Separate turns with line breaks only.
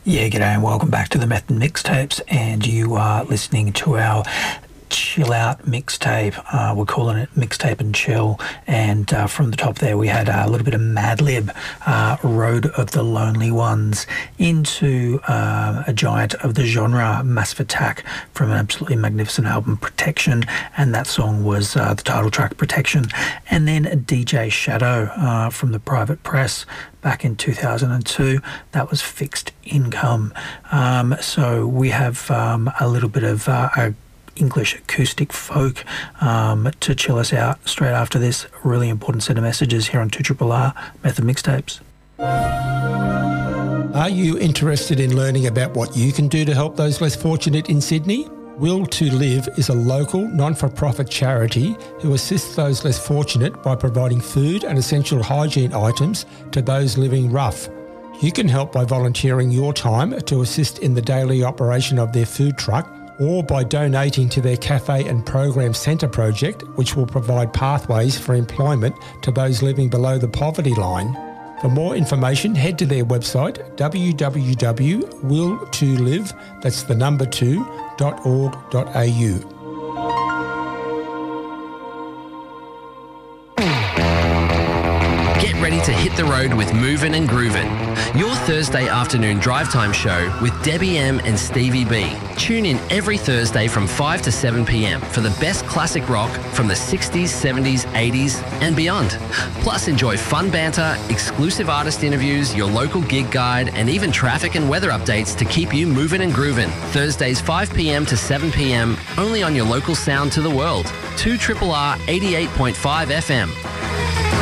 Yeah, g'day and welcome back to the Method Mixtapes, and you are listening to our chill out mixtape. We're calling it Mixtape and Chill, and from the top there we had a little bit of Madlib, Road of the Lonely Ones, into a giant of the genre, Massive Attack, from an absolutely magnificent album, Protection, and that song was the title track, Protection. And then DJ Shadow from the Private Press back in 2002, that was Fixed Income. So we have a little bit of a English acoustic folk to chill us out straight after this really important set of messages here on 2RRR Method Mixtapes.
Are you interested in learning about what you can do to help those less fortunate in Sydney? Will to Live is a local, non-for-profit charity who assists those less fortunate by providing food and essential hygiene items to those living rough. You can help by volunteering your time to assist in the daily operation of their food truck, or by donating to their Cafe and Program Centre project, which will provide pathways for employment to those living below the poverty line. For more information, head to their website, www.will2live, that's the number 2.org.au.
Get ready to hit the road with Movin' and Groovin', your Thursday afternoon drive time show with Debbie M and Stevie B. Tune in every Thursday from 5 to 7 p.m. for the best classic rock from the 60s, 70s, 80s and beyond. Plus enjoy fun banter, exclusive artist interviews, your local gig guide and even traffic and weather updates to keep you moving and grooving. Thursdays 5 p.m. to 7 p.m. only on your local sound to the world. 2RRR 88.5 FM.